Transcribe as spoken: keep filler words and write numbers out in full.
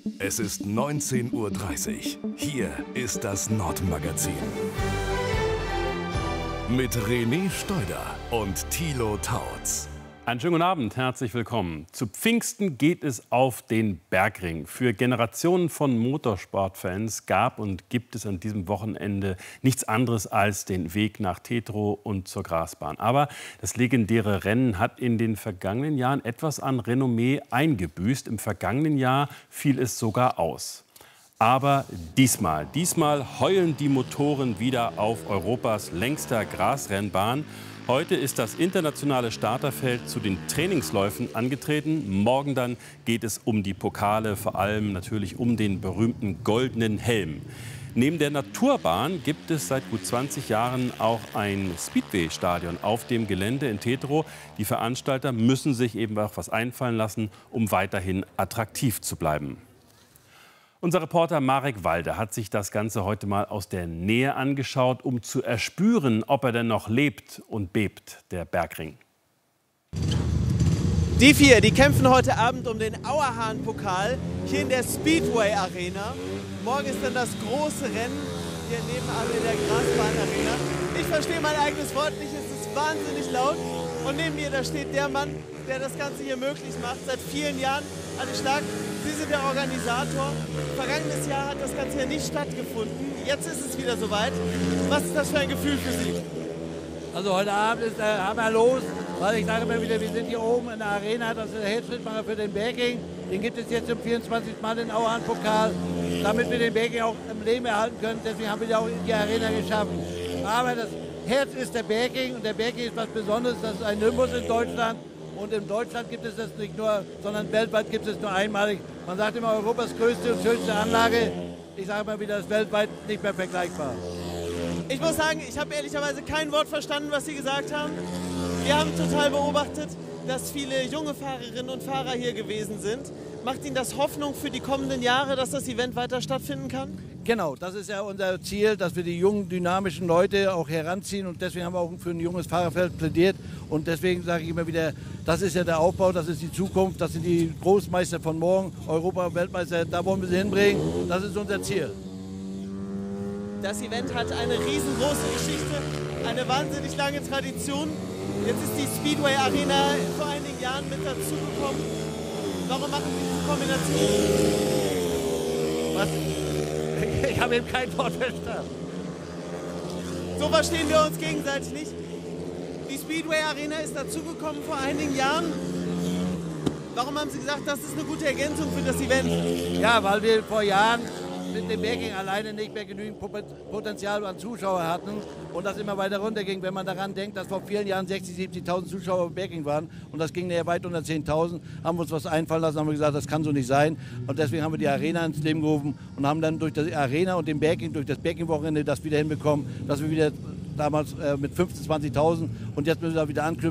Es ist neunzehn Uhr dreißig. Hier ist das Nordmagazin. Mit René Steuder und Thilo Tautz. Einen schönen guten Abend, herzlich willkommen. Zu Pfingsten geht es auf den Bergring. Für Generationen von Motorsportfans gab und gibt es an diesem Wochenende nichts anderes als den Weg nach Tetrow und zur Grasbahn. Aber das legendäre Rennen hat in den vergangenen Jahren etwas an Renommee eingebüßt. Im vergangenen Jahr fiel es sogar aus. Aber diesmal, diesmal heulen die Motoren wieder auf Europas längster Grasrennbahn. Heute ist das internationale Starterfeld zu den Trainingsläufen angetreten. Morgen dann geht es um die Pokale, vor allem natürlich um den berühmten goldenen Helm. Neben der Naturbahn gibt es seit gut zwanzig Jahren auch ein Speedway-Stadion auf dem Gelände in Tetrow. Die Veranstalter müssen sich eben auch was einfallen lassen, um weiterhin attraktiv zu bleiben. Unser Reporter Marek Walde hat sich das Ganze heute mal aus der Nähe angeschaut, um zu erspüren, ob er denn noch lebt und bebt, der Bergring. Die vier, die kämpfen heute Abend um den Auerhahn-Pokal hier in der Speedway Arena. Morgen ist dann das große Rennen hier nebenan in der Grasbahn-Arena. Ich verstehe mein eigenes Wort nicht, es ist wahnsinnig laut. Und neben mir, da steht der Mann, der das Ganze hier möglich macht, seit vielen Jahren. Alle stark, Sie sind der Organisator. Vergangenes Jahr hat das Ganze hier nicht stattgefunden. Jetzt ist es wieder soweit. Was ist das für ein Gefühl für Sie? Also heute Abend ist der Hammer los, weil ich sage immer wieder, wir sind hier oben in der Arena, das ist der Heldschrittmacher für den Bergring. Den gibt es jetzt zum vierundzwanzigsten Mal, den Auerhahn-Pokal, damit wir den Bergring auch im Leben erhalten können. Deswegen haben wir ja auch in die Arena geschaffen. Aber das Herz ist der Bergring und der Bergring ist was Besonderes, das ist ein Nimbus in Deutschland. Und in Deutschland gibt es das nicht nur, sondern weltweit gibt es nur einmalig. Man sagt immer Europas größte und schönste Anlage. Ich sage mal wieder, das ist weltweit nicht mehr vergleichbar. Ich muss sagen, ich habe ehrlicherweise kein Wort verstanden, was Sie gesagt haben. Wir haben total beobachtet, dass viele junge Fahrerinnen und Fahrer hier gewesen sind. Macht Ihnen das Hoffnung für die kommenden Jahre, dass das Event weiter stattfinden kann? Genau, das ist ja unser Ziel, dass wir die jungen, dynamischen Leute auch heranziehen. Und deswegen haben wir auch für ein junges Fahrerfeld plädiert. Und deswegen sage ich immer wieder, das ist ja der Aufbau, das ist die Zukunft, das sind die Großmeister von morgen, Europa, Weltmeister, da wollen wir sie hinbringen. Das ist unser Ziel. Das Event hat eine riesengroße Geschichte, eine wahnsinnig lange Tradition. Jetzt ist die Speedway Arena vor einigen Jahren mit dazugekommen. Warum machen Sie diese Kombination? Was? Ich habe eben kein Wort verstanden. So verstehen wir uns gegenseitig nicht. Die Speedway Arena ist dazugekommen vor einigen Jahren. Warum haben Sie gesagt, das ist eine gute Ergänzung für das Event? Ja, weil wir vor Jahren mit dem Bergring alleine nicht mehr genügend Potenzial an Zuschauer hatten und das immer weiter runterging. Wenn man daran denkt, dass vor vielen Jahren sechzigtausend, siebzigtausend Zuschauer auf dem Bergring waren und das ging näher weit unter zehntausend, haben wir uns was einfallen lassen, haben wir gesagt, das kann so nicht sein. Und deswegen haben wir die Arena ins Leben gerufen und haben dann durch die Arena und den Bergring, durch das Bergring-Wochenende das wieder hinbekommen, dass wir wieder damals äh, mit fünfzehntausend, zwanzigtausend und jetzt müssen wir da wieder anknüpfen.